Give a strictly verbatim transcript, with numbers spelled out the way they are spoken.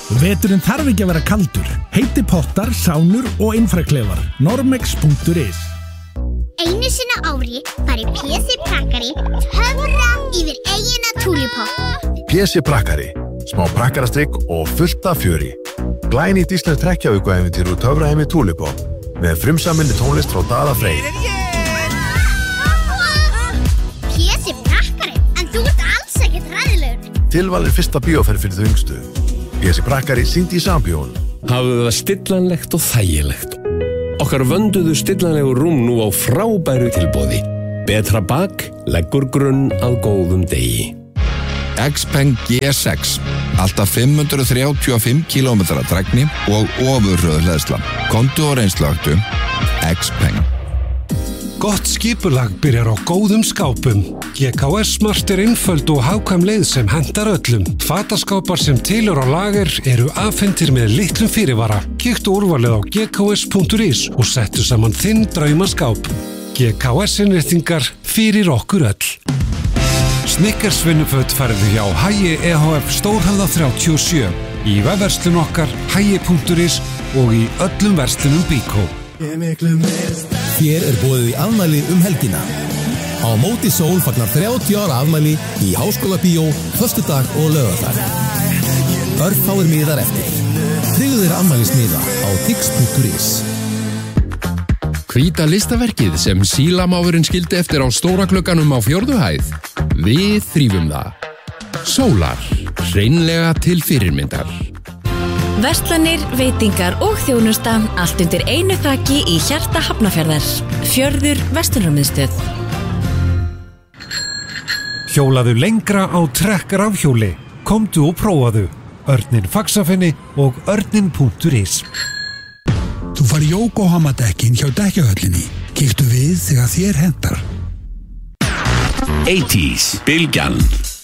Veturinn þarf ekki að vera kaldur. Heiti pottar, sánur og infraklefar. Normex punktur is. Einu sinni á ári fari P C Prakkari töfra yfir eigina túlipopp. P C Prakkari, smá prakkarastrikk og fullt af fjöri. Glænýtt íslenskt hrekkjavökuævintýr úr töfraheimi túlipopp með frumsaminni tónlist frá Daða Frey. P C Prakkari, en þú ert alls ekkert hræðilegur. Tilvalin fyrsta bíóferð fyrir þau yngstu. P C Prakkari sýndi í sambíón. Hafðu það stillanlegt og þægilegt. Okkar vönduðu stillanlegu rúm nú á frábæru tilboði. Betra bak leggur grunn að góðum degi. Xpeng G sex, alltaf fimm hundruð þrjátíu og fimm kílómetra drægni og ofurhröðhleðsla. Komdu og reynslagtu Xpeng. Gott skipulag byrjar á góðum skápum. G K S Smart er einföld og hagkvæm leið sem hentar öllum. Fataskápar sem til eru á lager eru afhentir með litlum fyrirvara. Kíktu úrvalið á g k s punktur is og settu saman þinn draumaskáp. G K S-innréttingar fyrir okkur öll. Snickers vinnuföt færðu hjá Hagi E H F Stórhöfða þrjátíu og sjö, í vefverslun okkar hagi punktur is og í öllum verslunum Bíkó. Þér er boðið í afmæli um helgina. Á móti sól fagnar þrjátíu ára afmæli í Háskólabíó, föstudag og laugardag. Örfáir miðar eftir. Tryggðu þér afmælismiða á tix punktur is. Hvíta listaverkið sem sílamáfurinn skildi eftir á stóra glugganum á fjórðu hæð. Við þrífum það. Sólar, hreinlega til fyrirmyndar. Verslanir, veitingar og þjónusta allt undir einu þaki í hjarta Hafnarfjarðar. Fjörður verslunarmiðstöð. Hjólaðu lengra á Trek rafhjóli. Komdu og prófaðu. Örninn Faxafinni og örninn punktur is. Þú fari Yokohama-dekkin hjá dekkjahöllinni. Kíktu við þegar þér hentar. eighties, Bylgjan.